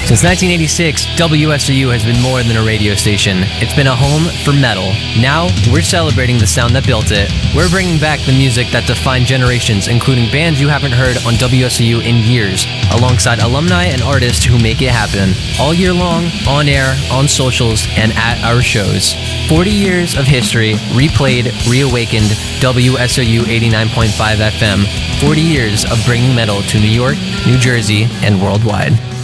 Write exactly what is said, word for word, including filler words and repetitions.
Since nineteen eighty-six, W S O U has been more than a radio station. It's been a home for metal. Now, we're celebrating the sound that built it. We're bringing back the music that defined generations, including bands you haven't heard on W S O U in years, alongside alumni and artists who make it happen. All year long, on air, on socials, and at our shows. forty years of history, replayed, reawakened, W S O U eighty-nine point five F M. forty years of bringing metal to New York, New Jersey, and worldwide.